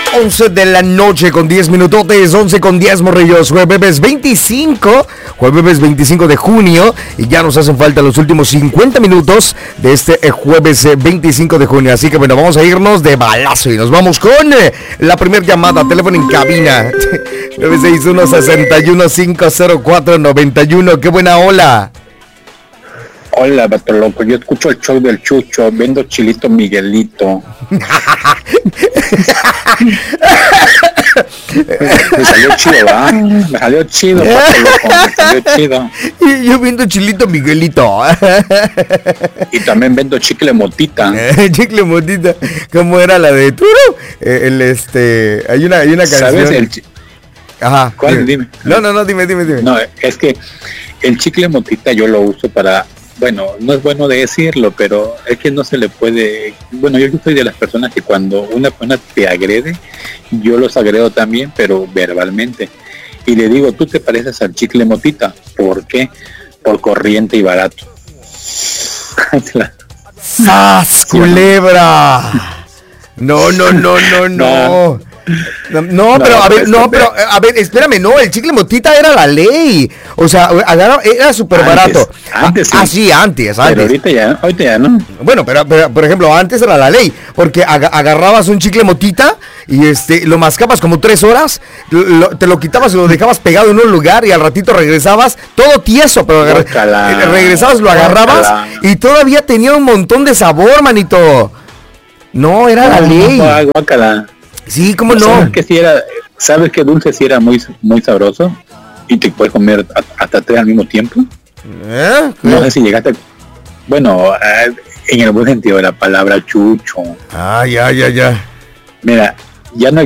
11 de la noche con 10 minutotes, 11 con 10 morrillos, jueves 25 de junio, y ya nos hacen falta los últimos 50 minutos de este jueves 25 de junio, así que bueno, vamos a irnos de balazo y nos vamos con la primera llamada, teléfono en cabina, 961-504-91, qué buena ola. Hola, vato loco, yo escucho el show del Chucho, vendo chilito Miguelito. Me salió chido, ¿verdad? Me salió chido, vato loco, me salió chido. Y yo vendo chilito Miguelito. Y también vendo chicle motita. Chicle motita, ¿cómo era la de Turo? Hay una canción. ¿Sabes? Ajá. ¿Cuál? Dime. No, dime. No, es que el chicle motita yo lo uso para... Bueno, no es bueno decirlo, pero es que no se le puede... Bueno, yo soy de las personas que cuando una persona te agrede, yo los agredo también, pero verbalmente. Y le digo, tú te pareces al chicle motita. ¿Por qué? Por corriente y barato. ¡Sas, culebra! No. No, pero a ver, espérame, no, el chicle motita era la ley. O sea, era súper barato. Antes sí. Sí, antes. Pero ahorita ya no. Bueno, pero por ejemplo, antes era la ley, porque agarrabas un chicle motita y lo mascabas como 3 horas, te lo quitabas y lo dejabas pegado en un lugar y al ratito regresabas, todo tieso, pero regresabas, lo agarrabas y todavía tenía un montón de sabor, manito. No, era la ley. Guácala. Sí, ¿cómo no? ¿Sabes qué dulce sí era muy, muy sabroso? Y te puedes comer hasta 3 al mismo tiempo. No sé si llegaste... Bueno, en el buen sentido de la palabra, Chucho. Ya. Mira, ya no